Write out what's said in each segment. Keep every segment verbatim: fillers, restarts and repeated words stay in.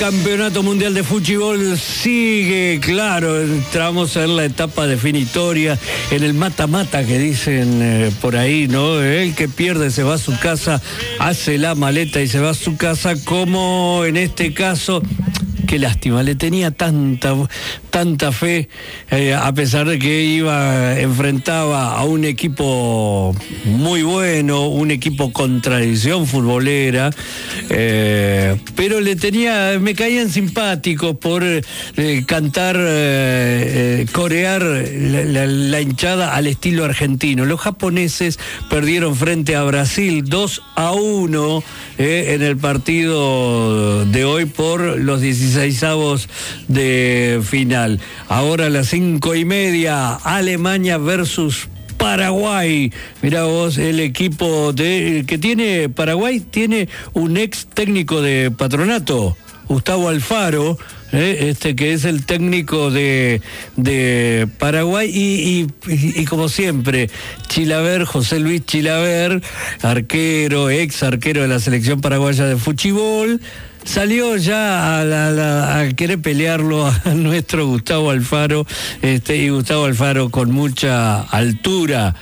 Campeonato Mundial de Fútbol sigue, claro, entramos en la etapa definitoria, en el mata-mata que dicen eh, por ahí, ¿no? El que pierde se va a su casa, hace la maleta y se va a su casa, como en este caso. Qué lástima, le tenía tanta, tanta fe, eh, a pesar de que iba, enfrentaba a un equipo muy bueno, un equipo con tradición futbolera, eh, pero le tenía, me caían simpáticos por eh, cantar, eh, eh, corear la, la, la hinchada al estilo argentino. Los japoneses perdieron frente a Brasil dos a uno eh, en el partido de hoy por los dieciséis avos de final. Ahora a las cinco y media, Alemania versus Paraguay. Mirá vos, el equipo de que tiene Paraguay tiene un ex técnico de Patronato, Gustavo Alfaro, eh, este que es el técnico de, de Paraguay, y, y, y como siempre, Chilaver, José Luis Chilaver, arquero, ex arquero de la selección paraguaya de fútbol. Salió ya a, la, la, a querer pelearlo a nuestro Gustavo Alfaro, este, y Gustavo Alfaro con mucha altura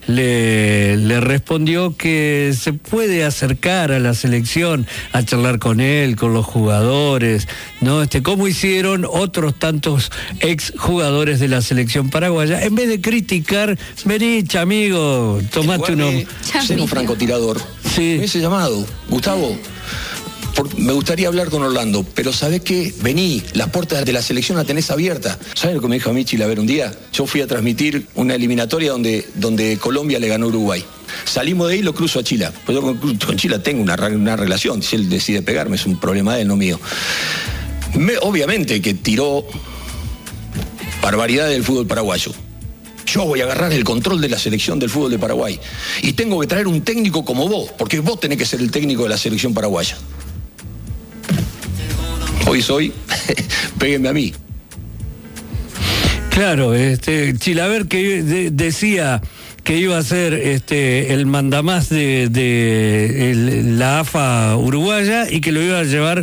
le, le respondió que se puede acercar a la selección, a charlar con él, con los jugadores, ¿no? Este, como hicieron otros tantos exjugadores de la selección paraguaya, en vez de criticar, vení, amigo, tomate uno. Ser un francotirador. Sí. Me hubiese llamado, Gustavo. Por, me gustaría hablar con Orlando, pero ¿sabés qué? Vení, las puertas de la selección las tenés abiertas. ¿Sabés lo que me dijo a mí Chilaver un día? Yo fui a transmitir una eliminatoria donde, donde Colombia le ganó a Uruguay. Salimos de ahí y lo cruzo a Chila. Pues yo con, con Chila tengo una, una relación. Si él decide pegarme, es un problema de él, no mío. Me, obviamente que tiró barbaridad del fútbol paraguayo. Yo voy a agarrar el control de la selección del fútbol de Paraguay. Y tengo que traer un técnico como vos, porque vos tenés que ser el técnico de la selección paraguaya. Hoy soy, péguenme a mí. Claro, este, Chilaver que de, decía que iba a ser este, el mandamás de, de el, la A F A uruguaya y que lo iba a llevar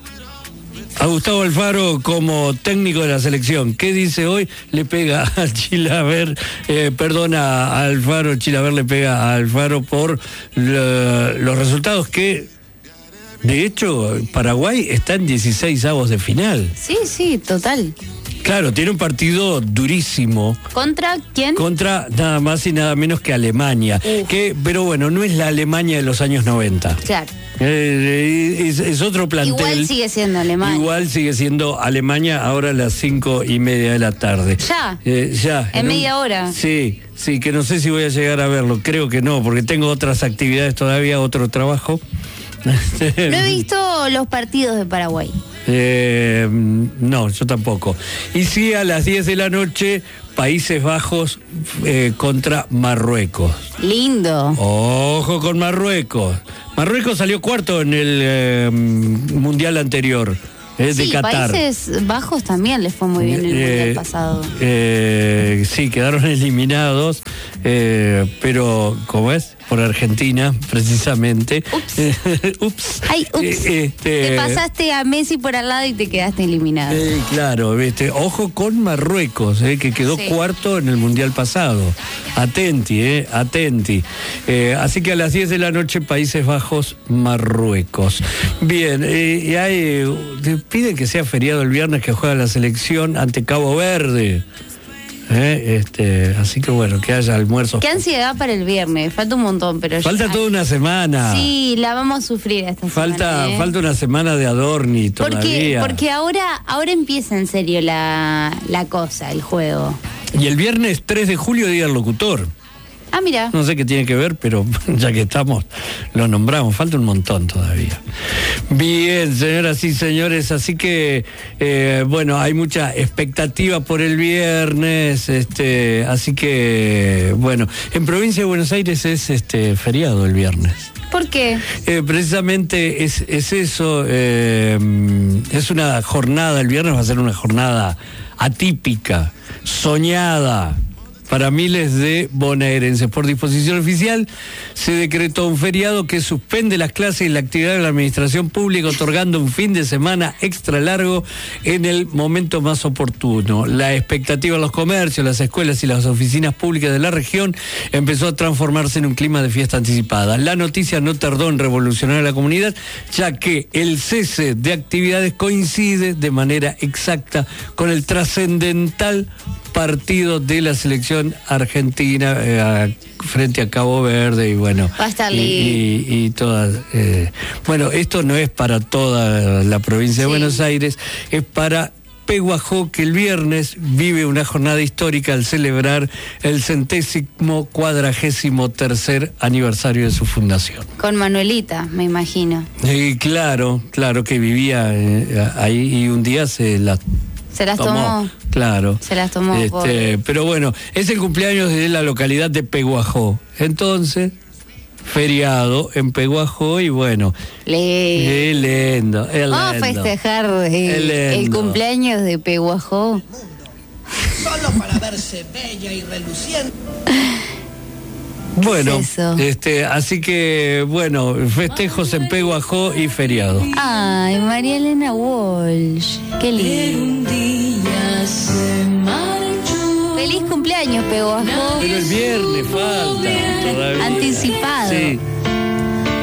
a Gustavo Alfaro como técnico de la selección. ¿Qué dice hoy? Le pega a Chilaver, eh, perdona, a Alfaro, Chilaver le pega a Alfaro por lo, los resultados que... De hecho, Paraguay está en dieciséis avos de final. Sí, sí, total. Claro, tiene un partido durísimo. ¿Contra quién? Contra nada más y nada menos que Alemania. Uf. Que, pero bueno, no es la Alemania de los años noventa. Claro. Eh, es, es otro plantel. Igual sigue siendo Alemania. Igual sigue siendo Alemania, ahora a las cinco y media de la tarde. Ya. Eh, ya. En media hora. Sí, sí, que no sé si voy a llegar a verlo. Creo que no, porque tengo otras actividades todavía, otro trabajo. No he visto los partidos de Paraguay. Eh, no, yo tampoco. Y sí, a las diez de la noche, Países Bajos eh, contra Marruecos. Lindo. Ojo con Marruecos. Marruecos salió cuarto en el eh, mundial anterior. Eh, de sí, Qatar. Países Bajos también les fue muy bien el eh, mundial pasado. Eh, sí, quedaron eliminados, eh, pero, ¿cómo es? Por Argentina, precisamente. Ups. ups. Ay, ups. Eh, este, te pasaste a Messi por al lado y te quedaste eliminado. Eh, claro, ¿viste? Ojo con Marruecos, eh, que quedó sí. cuarto en el mundial pasado. Atenti, eh, atenti. Eh, así que a las diez de la noche, Países Bajos, Marruecos. Bien, eh, y hay, eh, piden que sea feriado el viernes que juega la selección ante Cabo Verde. Eh, este, así que bueno, que haya almuerzo. Qué ansiedad para el viernes, falta un montón, pero falta ya... toda una semana. Sí, la vamos a sufrir esta falta, semana. ¿eh? Falta una semana de Adorni todavía. Porque, porque ahora, ahora empieza en serio la, la cosa, el juego. Y el viernes tres de julio, Día del Locutor. Ah, mira. No sé qué tiene que ver, pero ya que estamos, lo nombramos. Falta un montón todavía. Bien, señoras y señores, así que, eh, bueno, hay mucha expectativa por el viernes, este, así que, bueno, en Provincia de Buenos Aires es este feriado el viernes. ¿Por qué? Eh, precisamente es, es eso, eh, es una jornada, el viernes va a ser una jornada atípica, soñada. para miles de bonaerenses. Por disposición oficial se decretó un feriado que suspende las clases y la actividad de la administración pública, otorgando un fin de semana extra largo en el momento más oportuno. La expectativa en los comercios, las escuelas y las oficinas públicas de la región empezó a transformarse en un clima de fiesta anticipada. La noticia no tardó en revolucionar a la comunidad, ya que el cese de actividades coincide de manera exacta con el trascendental partido de la selección argentina eh, frente a Cabo Verde y bueno Va a estar y, y, y todas eh, bueno, esto no es para toda la provincia de sí. Buenos Aires, es para Peguajó, que el viernes vive una jornada histórica al celebrar el centésimo cuadragésimo tercer aniversario de su fundación. Con Manuelita, me imagino. Y claro, claro que vivía eh, ahí y un día se la Se las tomó. tomó. Claro. Se las tomó. Este, pero bueno, es el cumpleaños de la localidad de Peguajó. Entonces, feriado en Peguajó y bueno. Le... Es lindo, es lindo. Vamos a festejar el, el cumpleaños de Peguajó. Solo para verse bella y reluciente. Bueno, es eso? este, así que, bueno, festejos en Peguajó y feriado. Ay, María Elena Walsh, qué lindo. Feliz cumpleaños, Peguajó. Pero el viernes falta todavía. Anticipado. Sí.